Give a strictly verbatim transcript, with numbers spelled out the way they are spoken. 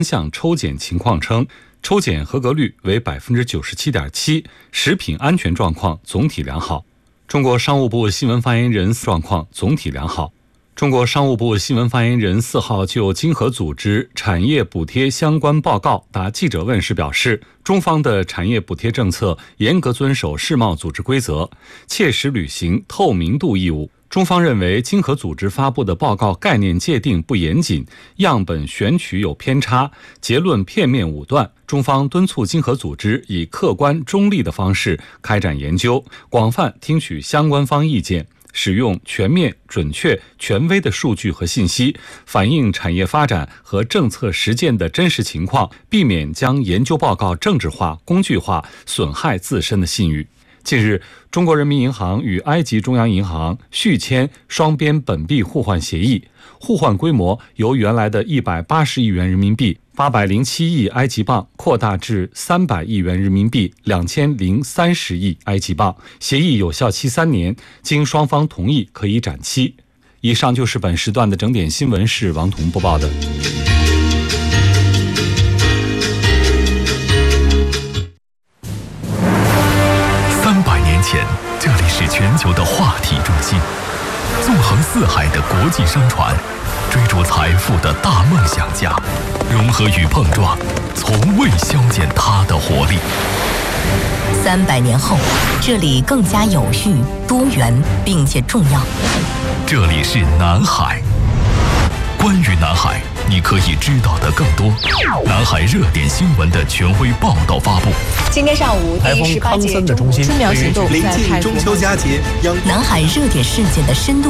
项抽检情况称，抽检合格率为 百分之九十七点七， 食品安全状况总体良好。中国商务部新闻发言人状况总体良好。中国商务部新闻发言人四号就经合组织产业补贴相关报告答记者问时表示，中方的产业补贴政策严格遵守世贸组织规则，切实履行透明度义务。中方认为经合组织发布的报告概念界定不严谨，样本选取有偏差，结论片面武断。中方敦促经合组织以客观中立的方式开展研究，广泛听取相关方意见，使用全面、准确、权威的数据和信息，反映产业发展和政策实践的真实情况，避免将研究报告政治化、工具化，损害自身的信誉。近日，中国人民银行与埃及中央银行续签双边本币互换协议，互换规模由原来的一百八十亿元人民币、八百零七亿埃及镑扩大至三百亿元人民币、两千零三十亿埃及镑。协议有效期三年，经双方同意可以展期。以上就是本时段的整点新闻，是王彤播报的。 前，这里是全球的话题中心，纵横四海的国际商船，追逐财富的大梦想家，融合与碰撞，从未消减它的活力。 三百年后，这里更加有序、多元，并且重要。 这里是南海。关于南海，你可以知道的更多。南海热点新闻的权威报道发布。 今天上午，第十八届中国春苗行动在泰国。 临近中秋佳节， 南海热点事件的深度